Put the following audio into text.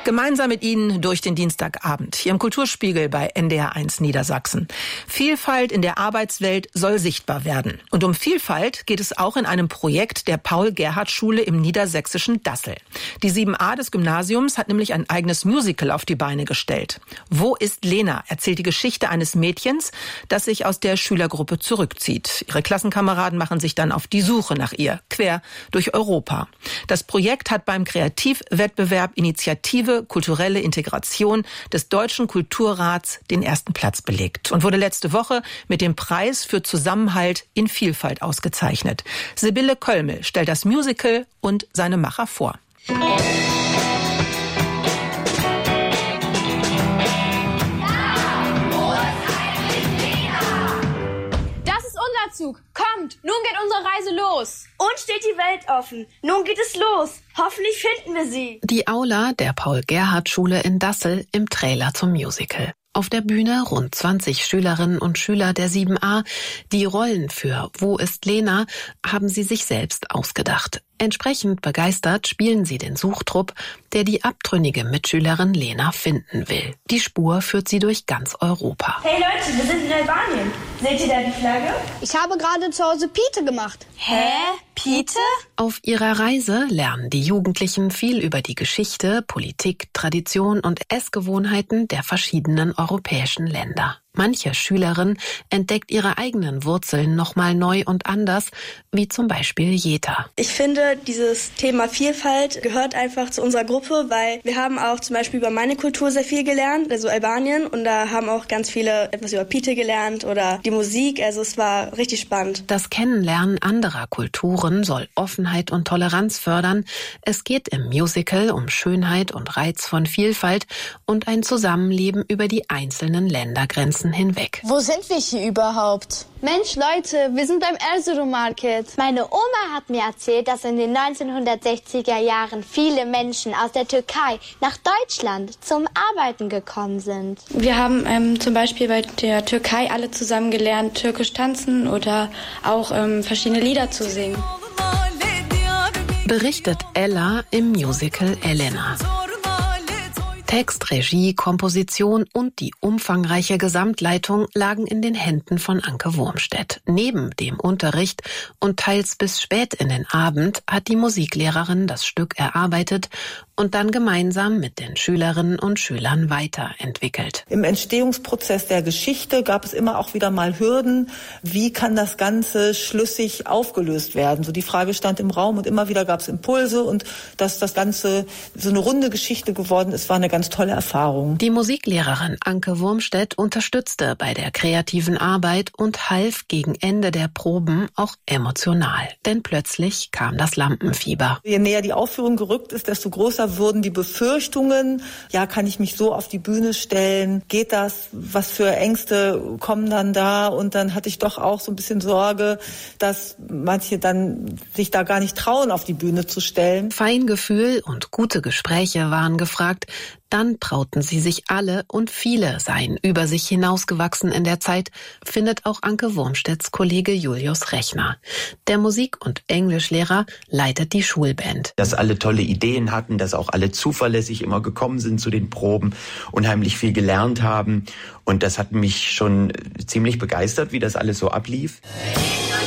Gemeinsam mit Ihnen durch den Dienstagabend hier im Kulturspiegel bei NDR1 Niedersachsen. Vielfalt in der Arbeitswelt soll sichtbar werden. Und um Vielfalt geht es auch in einem Projekt der Paul-Gerhardt-Schule im niedersächsischen Dassel. Die 7a des Gymnasiums hat nämlich ein eigenes Musical auf die Beine gestellt. Wo ist Lena? Erzählt die Geschichte eines Mädchens, das sich aus der Schülergruppe zurückzieht. Ihre Klassenkameraden machen sich dann auf die Suche nach ihr, quer durch Europa. Das Projekt hat beim Kreativwettbewerb Initiative Kulturelle Integration des Deutschen Kulturrats den ersten Platz belegt und wurde letzte Woche mit dem Preis für Zusammenhalt in Vielfalt ausgezeichnet. Sibylle Kölmel stellt das Musical und seine Macher vor. Zug. Kommt, nun geht unsere Reise los. Uns steht die Welt offen. Nun geht es los. Hoffentlich finden wir sie. Die Aula der Paul-Gerhardt-Schule in Dassel im Trailer zum Musical. Auf der Bühne rund 20 Schülerinnen und Schüler der 7a. Die Rollen für Wo ist Lena haben sie sich selbst ausgedacht. Entsprechend begeistert spielen sie den Suchtrupp, der die abtrünnige Mitschülerin Lena finden will. Die Spur führt sie durch ganz Europa. Hey Leute, wir sind in Albanien. Seht ihr da die Flagge? Ich habe gerade zu Hause Pite gemacht. Hä? Pite? Auf ihrer Reise lernen die Jugendlichen viel über die Geschichte, Politik, Tradition und Essgewohnheiten der verschiedenen europäischen Länder. Manche Schülerin entdeckt ihre eigenen Wurzeln nochmal neu und anders, wie zum Beispiel Jeta. Ich finde, dieses Thema Vielfalt gehört einfach zu unserer Gruppe, weil wir haben auch zum Beispiel über meine Kultur sehr viel gelernt, also Albanien, und da haben auch ganz viele etwas über Pite gelernt oder die Musik, also es war richtig spannend. Das Kennenlernen anderer Kulturen soll Offenheit und Toleranz fördern. Es geht im Musical um Schönheit und Reiz von Vielfalt und ein Zusammenleben über die einzelnen Ländergrenzen hinweg. Wo sind wir hier überhaupt? Mensch, Leute, wir sind beim Erzurum Market. Meine Oma hat mir erzählt, dass in den 1960er Jahren viele Menschen aus der Türkei nach Deutschland zum Arbeiten gekommen sind. Wir haben zum Beispiel bei der Türkei alle zusammen gelernt, türkisch tanzen oder auch verschiedene Lieder zu singen. Berichtet Ella im Musical Elena. Text, Regie, Komposition und die umfangreiche Gesamtleitung lagen in den Händen von Anke Wurmstedt. Neben dem Unterricht und teils bis spät in den Abend hat die Musiklehrerin das Stück erarbeitet und dann gemeinsam mit den Schülerinnen und Schülern weiterentwickelt. Im Entstehungsprozess der Geschichte gab es immer auch wieder mal Hürden. Wie kann das Ganze schlüssig aufgelöst werden? So die Frage stand im Raum und immer wieder gab es Impulse und dass das Ganze so eine runde Geschichte geworden ist, war eine ganz tolle Erfahrung. Die Musiklehrerin Anke Wurmstedt unterstützte bei der kreativen Arbeit und half gegen Ende der Proben auch emotional. Denn plötzlich kam das Lampenfieber. Je näher die Aufführung gerückt ist, desto größer wurden die Befürchtungen. Ja, kann ich mich so auf die Bühne stellen? Geht das? Was für Ängste kommen dann da? Und dann hatte ich doch auch so ein bisschen Sorge, dass manche dann sich da gar nicht trauen, auf die Bühne zu stellen. Feingefühl und gute Gespräche waren gefragt. Dann trauten sie sich alle und viele seien über sich hinausgewachsen in der Zeit, findet auch Anke Wurmstedts Kollege Julius Rechner. Der Musik- und Englischlehrer leitet die Schulband. Dass alle tolle Ideen hatten, dass auch alle zuverlässig immer gekommen sind zu den Proben, unheimlich viel gelernt haben. Und das hat mich schon ziemlich begeistert, wie das alles so ablief.